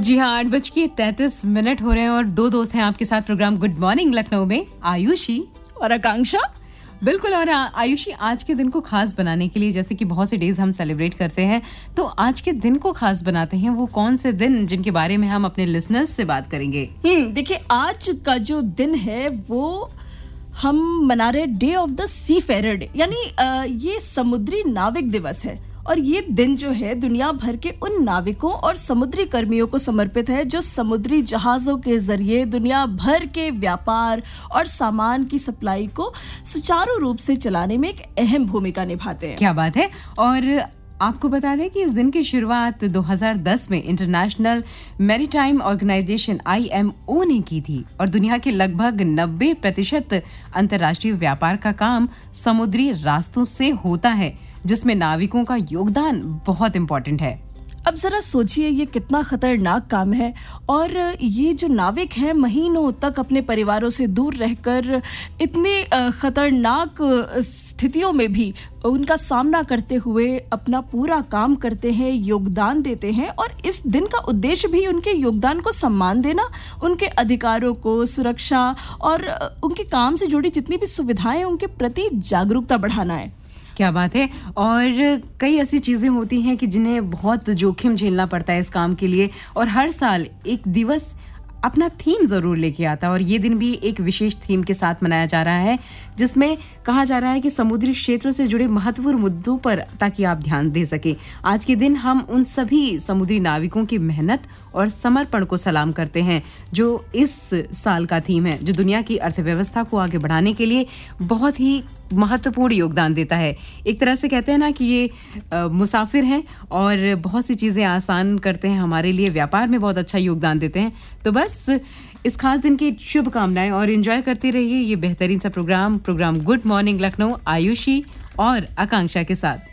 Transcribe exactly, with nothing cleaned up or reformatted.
जी हाँ, आठ बज के तैंतीस मिनट हो रहे हैं और दो दोस्त हैं आपके साथ प्रोग्राम गुड मॉर्निंग लखनऊ में, आयुषी और आकांक्षा। बिल्कुल। और आयुषी, आज के दिन को खास बनाने के लिए, जैसे कि बहुत से डेज हम सेलिब्रेट करते हैं, तो आज के दिन को खास बनाते हैं वो कौन से दिन, जिनके बारे में हम अपने लिसनर्स से बात करेंगे। हम्म देखिए, आज का जो दिन है वो हम मना रहे day of the C Ferrer day, यानी ये समुद्री नाविक दिवस है। और ये दिन जो है दुनिया भर के उन नाविकों और समुद्री कर्मियों को समर्पित है जो समुद्री जहाजों के जरिए दुनिया भर के व्यापार और सामान की सप्लाई को सुचारू रूप से चलाने में एक अहम भूमिका निभाते हैं। क्या बात है। और आपको बता दें कि इस दिन की शुरुआत दो हज़ार दस में international maritime organisation I M O ने की थी और दुनिया के लगभग नब्बे प्रतिशत अंतर्राष्ट्रीय व्यापार का काम समुद्री रास्तों से होता है, जिसमें नाविकों का योगदान बहुत इम्पोर्टेंट है। अब जरा सोचिए ये कितना खतरनाक काम है, और ये जो नाविक हैं महीनों तक अपने परिवारों से दूर रहकर इतने खतरनाक स्थितियों में भी उनका सामना करते हुए अपना पूरा काम करते हैं, योगदान देते हैं। और इस दिन का उद्देश्य भी उनके योगदान को सम्मान देना, उनके अधिकारों को सुरक्षा और उनके काम से जुड़ी जितनी भी सुविधाएं उनके प्रति जागरूकता बढ़ाना है। क्या बात है। और कई ऐसी चीजें होती हैं कि जिन्हें बहुत जोखिम झेलना पड़ता है इस काम के लिए, और हर साल एक दिवस अपना थीम जरूर लेके आता है। और ये दिन भी एक विशेष थीम के साथ मनाया जा रहा है, जिसमें कहा जा रहा है कि समुद्री क्षेत्रों से जुड़े महत्वपूर्ण मुद्दों पर ताकि आप ध्यान दे सकें। आज के दिन हम उन सभी समुद्री नाविकों की मेहनत और समर्पण को सलाम करते हैं, जो इस साल का थीम है, जो दुनिया की अर्थव्यवस्था को आगे बढ़ाने के लिए बहुत ही महत्वपूर्ण योगदान देता है। एक तरह से कहते हैं ना कि ये आ, मुसाफिर हैं और बहुत सी चीजें आसान करते हैं हमारे लिए, व्यापार में बहुत अच्छा योगदान देते हैं। तो बस इस खास दिन की शुभकामनाएं और एंजॉय करते रहिए ये बेहतरीन सा programme programme good morning Lucknow, Ayushi और आकांक्षा के साथ।